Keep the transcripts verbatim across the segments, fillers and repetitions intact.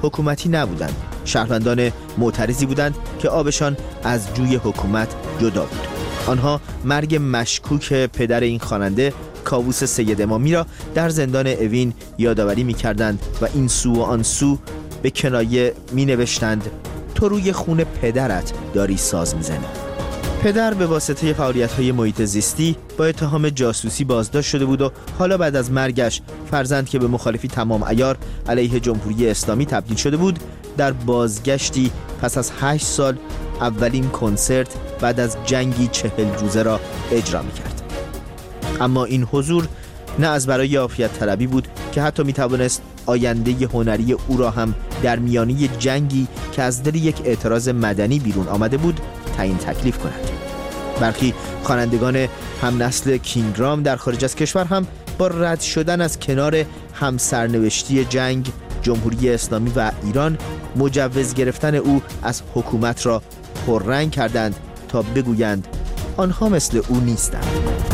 حکومتی نبودند. شهروندان معترضی بودند که آبشان از جوی حکومت جدا بود. آنها مرگ مشکوک پدر این خواننده کاووس سید امامی را در زندان اوین یادآوری می‌کردند و این سو و آن سو به کنایه می‌نوشتند تو روی خون پدرت داری ساز می‌زنی. پدر به واسطه فعالیت‌های محیط زیستی با اتهام جاسوسی بازداشت شده بود و حالا بعد از مرگش فرزند که به مخالفی تمام عیار علیه جمهوری اسلامی تبدیل شده بود، در بازگشتی پس از هشت سال اولین کنسرت بعد از جنگی چهل روزه را اجرا می‌کرد. اما این حضور نه از برای عافیت طلبی بود که حتی می‌توانست آینده هنری او را هم در میانه جنگی که از دل یک اعتراض مدنی بیرون آمده بود تعیین تکلیف کند. برخی خوانندگان هم نسل کینگرام در خارج از کشور هم با رد شدن از کنار همسرنوشتی جنگ، جمهوری اسلامی و ایران مجوز گرفتن او از حکومت را پررنگ کردند تا بگویند آنها مثل او نیستند.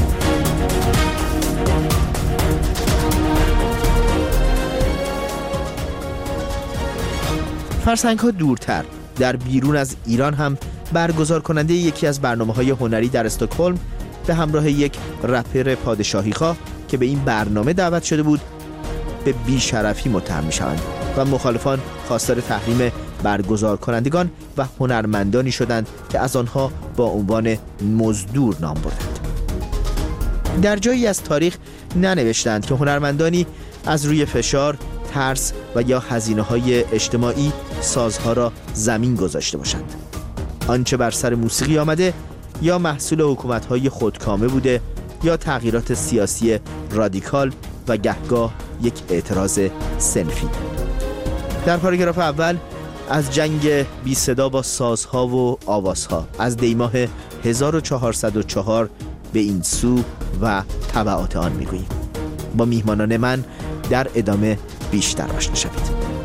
فرسنگ ها دورتر در بیرون از ایران هم برگزار کننده یکی از برنامه‌های هنری در استکهلم به همراه یک رپر پادشاهی خواه که به این برنامه دعوت شده بود به بی‌شرفی متهم می‌شوند و مخالفان خواستار تحریم برگزار کنندگان و هنرمندانی شدند که از آنها با عنوان مزدور نام بردند. در جایی از تاریخ ننوشتند که هنرمندانی از روی فشار، ترس و یا هزینه‌های اجتماعی سازها را زمین گذاشته باشند. آنچه بر سر موسیقی آمده یا محصول حکومت‌های خودکامه بوده یا تغییرات سیاسی رادیکال و گهگاه یک اعتراض صنفی. در پاراگراف اول از جنگ بی صدا با سازها و آوازها از دیماه هزار و چهارصد و چهار به این سو و تبعات آن میگوییم. با میهمانان من در ادامه بیشتر آشنا شوید.